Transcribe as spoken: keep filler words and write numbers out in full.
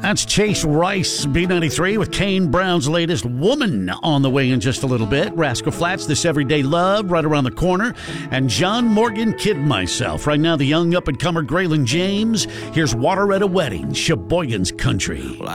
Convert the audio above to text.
That's Chase Rice, B ninety-three, with Kane Brown's latest Woman on the way in just a little bit. Rascal Flatts, This Everyday Love, right around the corner. And John Morgan, Kid Myself. Right now, the young up-and-comer Graylin James. Here's Water at a Wedding, Sheboygan's Country. Well,